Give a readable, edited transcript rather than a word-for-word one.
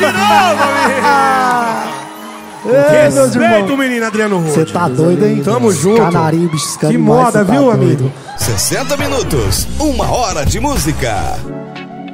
novo, amigo. Respeito, menino Adriano Rude. Você tá doido, hein? Tamo junto. Canarinho, biscando. Que moda, viu, amigo? 60 minutos, 1 hora de música.